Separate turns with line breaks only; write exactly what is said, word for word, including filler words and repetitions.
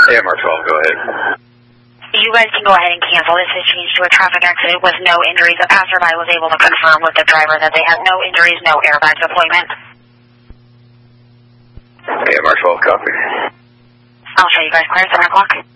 A M R twelve, go ahead.
You guys can go ahead and cancel. This has changed to a traffic accident with no injuries. The passerby was able to confirm with the driver that they had no injuries, no airbag deployment.
A M R twelve, copy.
I'll show you guys clear at seven o'clock.